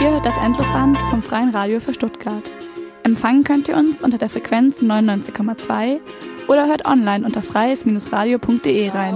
Ihr hört das Endlosband vom Freien Radio für Stuttgart. Empfangen könnt ihr uns unter der Frequenz 99,2 oder hört online unter freies-radio.de rein.